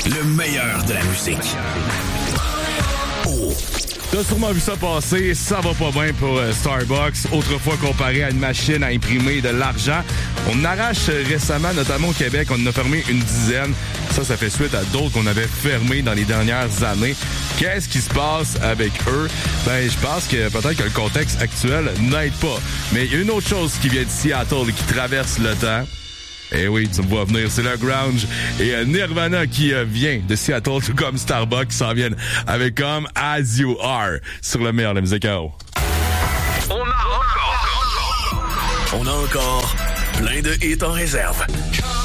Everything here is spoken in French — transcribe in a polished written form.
Le meilleur de la musique. Oh. T'as sûrement vu ça passer, ça va pas bien pour Starbucks. Autrefois comparé à une machine à imprimer de l'argent. On arrache récemment, notamment au Québec, on en a fermé une dizaine. Ça fait suite à d'autres qu'on avait fermés dans les dernières années. Qu'est-ce qui se passe avec eux? Ben, je pense que peut-être que le contexte actuel n'aide pas. Mais il y a une autre chose qui vient de Seattle et qui traverse le temps. Eh oui, tu me vois venir, c'est le grunge. Et Nirvana qui vient de Seattle, tout comme Starbucks, qui s'en viennent avec comme As You Are sur le meilleur de la musique. On a encore plein de hits en réserve.